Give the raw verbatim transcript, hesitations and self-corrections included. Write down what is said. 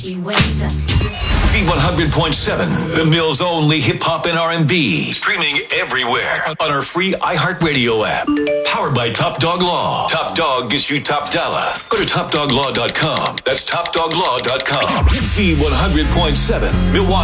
V one hundred point seven, the Mill's only hip-hop and R and B. Streaming everywhere on our free iHeartRadio app. Powered by Top Dog Law. Top Dog gets you top dollar. Go to top dog law dot com. That's top dog law dot com. V one hundred point seven, Milwaukee.